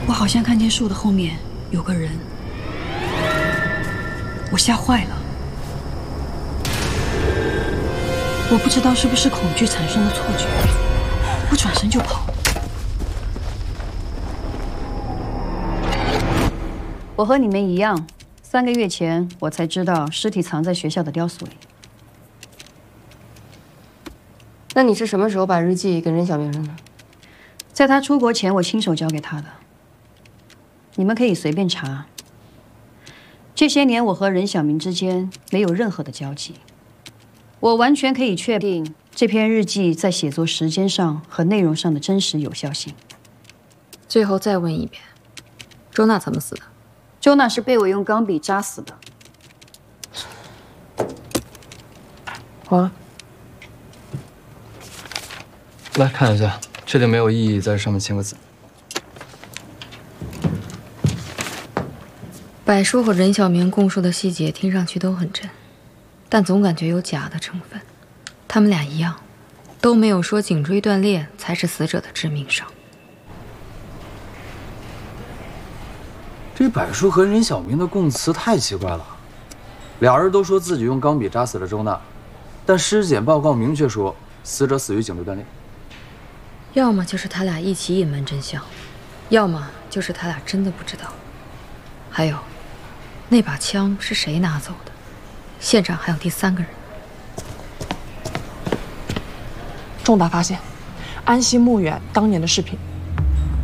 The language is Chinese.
我好像看见树的后面有个人，我吓坏了。我不知道是不是恐惧产生的错觉，我转身就跑。我和你们一样，3个月前我才知道尸体藏在学校的雕塑里。 那你是什么时候把日记给任小明的？ 在他出国前，我亲手交给他的。你们可以随便查。这些年，我和任小明之间没有任何的交集。我完全可以确定这篇日记在写作时间上和内容上的真实有效性。 最后再问一遍，周娜怎么死的？ 周娜是被我用钢笔扎死的。 好了， 来看一下，确定没有异议，在上面签个字。 柏叔和任小明供述的细节听上去都很真，但总感觉有假的成分。他们俩一样，都没有说颈椎断裂才是死者的致命伤。 这柏叔和任小明的供词太奇怪了，俩人都说自己用钢笔扎死了周娜，但尸检报告明确说死者死于颈椎断裂。 要么就是他俩一起隐瞒真相，要么就是他俩真的不知道。还有，那把枪是谁拿走的？现场还有第3个人。 重大发现，安溪墓园当年的视频。